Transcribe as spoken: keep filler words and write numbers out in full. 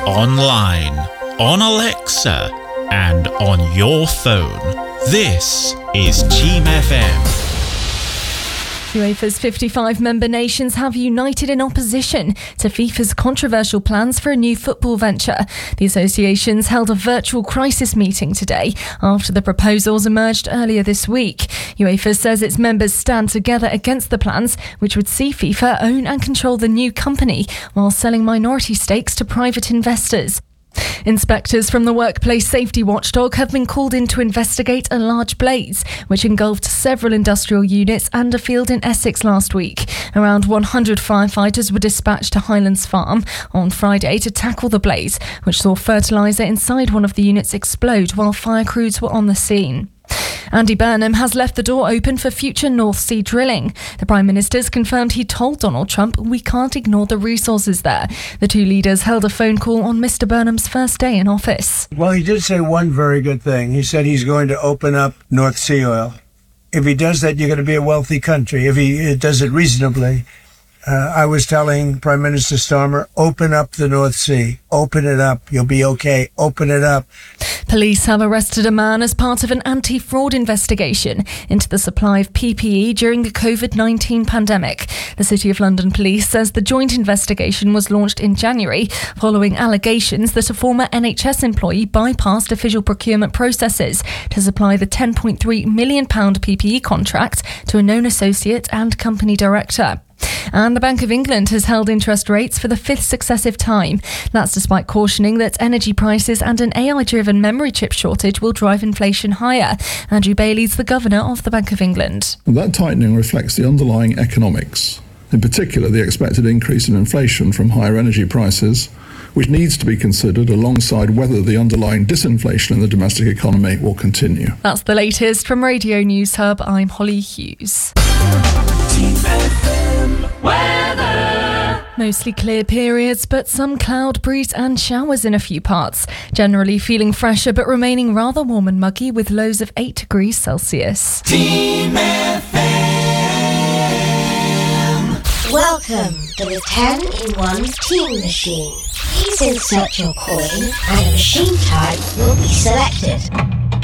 online, on Alexa, and on your phone. This is Team F M. UEFA's fifty-five member nations have united in opposition to FIFA's controversial plans for a new football venture. The associations held a virtual crisis meeting today after the proposals emerged earlier this week. UEFA says its members stand together against the plans, which would see FIFA own and control the new company while selling minority stakes to private investors. Inspectors from the workplace safety watchdog have been called in to investigate a large blaze, which engulfed several industrial units and a field in Essex last week. Around one hundred firefighters were dispatched to Highlands Farm on Friday to tackle the blaze, which saw fertiliser inside one of the units explode while fire crews were on the scene. Andy Burnham has left the door open for future North Sea drilling. The Prime Minister's confirmed he told Donald Trump, "We can't ignore the resources there." The two leaders held a phone call on Mister Burnham's first day in office. Well, he did say one very good thing. He said he's going to open up North Sea oil. If he does that, you're going to be a wealthy country. If he does it reasonably. Uh, I was telling Prime Minister Starmer, open up the North Sea. Open it up. You'll be okay. Open it up. Police have arrested a man as part of an anti-fraud investigation into the supply of P P E during the covid nineteen pandemic. The City of London Police says the joint investigation was launched in January following allegations that a former N H S employee bypassed official procurement processes to supply the ten point three million pounds P P E contract to a known associate and company director. And the Bank of England has held interest rates for the fifth successive time. That's despite cautioning that energy prices and an A I-driven memory chip shortage will drive inflation higher. Andrew Bailey's the Governor of the Bank of England. That tightening reflects the underlying economics, in particular the expected increase in inflation from higher energy prices, which needs to be considered alongside whether the underlying disinflation in the domestic economy will continue. That's the latest from Radio News Hub. I'm Holly Hughes. Weather. Mostly clear periods, but some cloud, breeze and showers in a few parts. Generally feeling fresher, but remaining rather warm and muggy with lows of eight degrees Celsius. Team F M. Welcome to the ten in one Team Machine. Please insert your coin and a machine type will be selected.